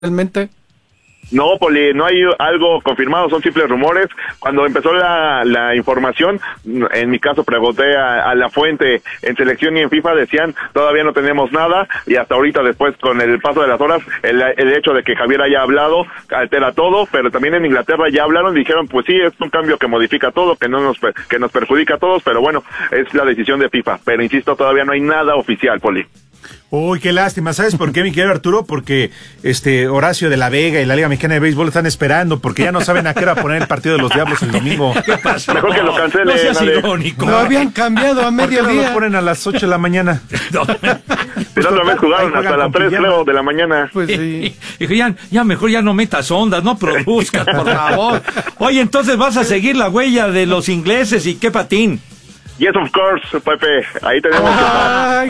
realmente? No, Poli, no hay algo confirmado, son simples rumores. Cuando empezó la información, en mi caso pregunté a la fuente en selección y en FIFA, decían todavía no tenemos nada, y hasta ahorita después con el paso de las horas, el hecho de que Javier haya hablado altera todo, pero también en Inglaterra ya hablaron y dijeron pues sí, es un cambio que modifica todo, que nos perjudica a todos, pero bueno, es la decisión de FIFA, pero insisto, todavía no hay nada oficial, Poli. Uy, qué lástima. ¿Sabes por qué, mi querido Arturo? Porque Horacio de la Vega y la Liga Mexicana de Béisbol están esperando, porque ya no saben a qué hora poner el partido de los Diablos el domingo. ¿Qué pasó? Mejor que lo cancelen. No seas irónico. Lo habían cambiado a ¿Por qué no mediodía. lo ponen a las 8 de la mañana? Pero otra vez jugaron hasta las 3, creo, de la mañana. Pues sí. Dijo, ya mejor ya no metas ondas, no produzcas, por favor. Oye, entonces vas a seguir la huella de los ingleses y qué patín. Yes, of course, Pepe. Ahí tenemos Ay,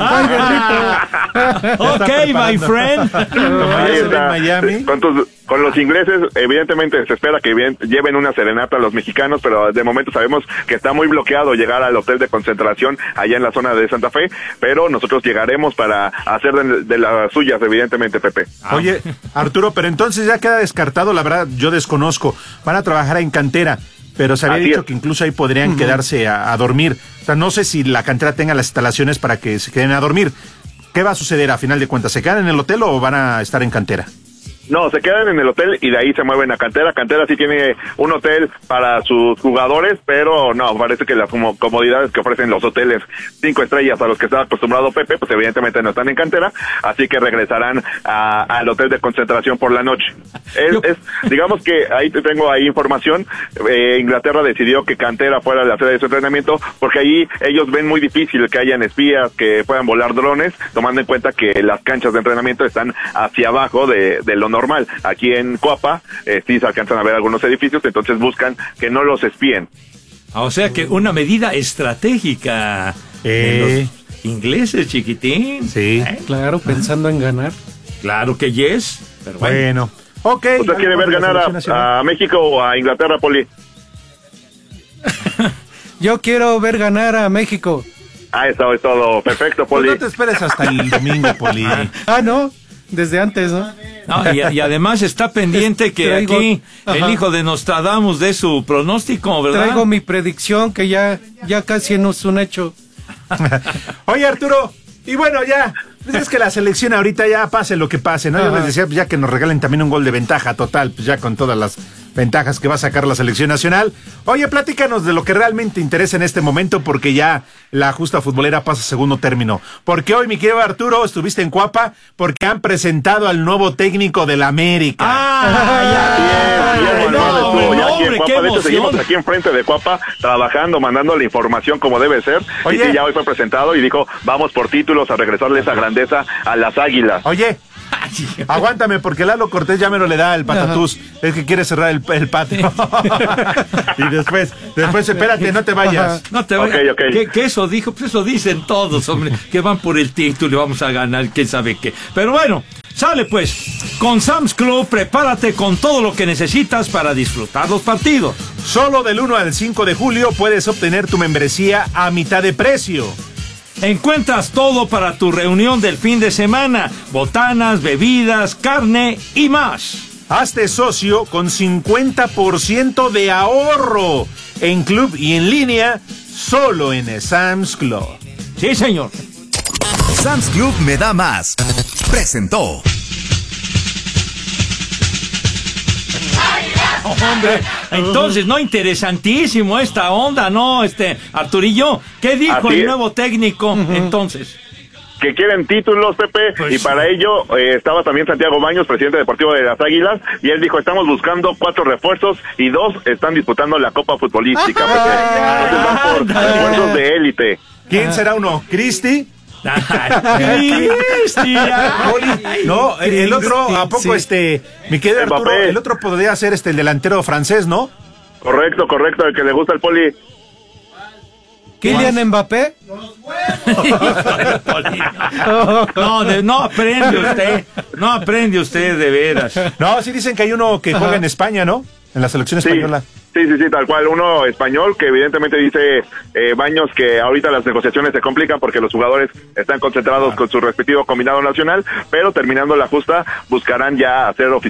Ok, my friend. Como ya Ahí se ve en está. Miami. Con los ingleses, evidentemente se espera que lleven una serenata a los mexicanos, pero de momento sabemos que está muy bloqueado llegar al hotel de concentración allá en la zona de Santa Fe, pero nosotros llegaremos para hacer de las suyas, evidentemente, Pepe. Oye, Arturo, pero entonces ya queda descartado, la verdad, yo desconozco. Van a trabajar en cantera, pero se había Así dicho es. que incluso ahí podrían quedarse a dormir. O sea, no sé si la cantera tenga las instalaciones para que se queden a dormir. ¿Qué va a suceder a final de cuentas? ¿Se quedan en el hotel o van a estar en cantera? No, se quedan en el hotel y de ahí se mueven a Cantera. Cantera sí tiene un hotel para sus jugadores, pero no, parece que las comodidades que ofrecen los hoteles 5 estrellas a los que está acostumbrado Pepe, pues evidentemente no están en Cantera, así que regresarán al hotel de concentración por la noche. Digamos que ahí tengo ahí información. Inglaterra decidió que Cantera fuera la sede de su entrenamiento porque ahí ellos ven muy difícil que hayan espías, que puedan volar drones, tomando en cuenta que las canchas de entrenamiento están hacia abajo de lo normal. Aquí en Coapa sí se alcanzan a ver algunos edificios, entonces buscan que no los espíen. O sea que una medida estratégica de los ingleses, chiquitín. Sí. Claro, pensando en ganar. Claro que yes. Pero Bueno, ok. ¿Usted quiere ver ganar a México o a Inglaterra, Poli? Yo quiero ver ganar a México. Eso es todo. Perfecto, Pues Poli. no te esperes hasta el domingo, Poli. Ah, no, desde antes, ¿no? No, y además está pendiente que Traigo- aquí Ajá. el hijo de Nostradamus dé su pronóstico, ¿verdad? Traigo mi predicción que ya casi no es un hecho. Oye, Arturo, y bueno, ya, pues es que la selección ahorita ya pase lo que pase, ¿no? Yo Ajá. les decía, pues ya que nos regalen también un gol de ventaja total, pues ya con todas las ventajas que va a sacar la selección nacional. Oye, platícanos de lo que realmente interesa en este momento, porque ya la justa futbolera pasa a segundo término. Porque hoy, mi querido Arturo, estuviste en Cuapa, porque han presentado al nuevo técnico del América. Bien, Manuel estuvo ya aquí en hombre, Cuapa. qué De hecho, emoción. seguimos aquí enfrente de Cuapa, trabajando, mandando la información como debe ser. Oye. Y sí, ya hoy fue presentado y dijo, vamos por títulos a regresarle esa grandeza a las Águilas. Oye, aguántame, porque Lalo Cortés ya me lo le da el patatús. Es que quiere cerrar el patio. Y después, espérate, no te vayas. No te vayas. Ok. Que eso dijo, pues eso dicen todos, hombre, que van por el título y vamos a ganar, quién sabe qué. Pero bueno, sale pues. Con Sam's Club, prepárate con todo lo que necesitas para disfrutar los partidos. Solo del 1 al 5 de julio puedes obtener tu membresía a mitad de precio. Encuentras todo para tu reunión del fin de semana: botanas, bebidas, carne y más. Hazte socio con 50% de ahorro en club y en línea, solo en Sam's Club. Sí, señor. Sam's Club me da más. Presentó. Hombre, entonces, no, interesantísimo esta onda, ¿no? Arturillo, ¿qué dijo Así el es. nuevo técnico entonces? Que quieren títulos, Pepe, Pues y para ello estaba también Santiago Baños, presidente deportivo de las Águilas, y él dijo, estamos buscando 4 refuerzos y 2 están disputando la Copa Futbolística, Pepe. Entonces van por refuerzos de élite. ¿Quién será uno? ¿Cristi? Cristian. No, el otro, ¿a poco mi querido Arturo? Mbappé. El otro podría ser el delantero francés, ¿no? Correcto, el que le gusta el Poli. ¿Kylian Mbappé? No aprende usted de veras. No, sí dicen que hay uno que juega en España, ¿no? en la selección española. Sí, tal cual. Uno español que evidentemente dice Baños que ahorita las negociaciones se complican porque los jugadores están concentrados con su respectivo combinado nacional, pero terminando la justa buscarán ya hacer oficial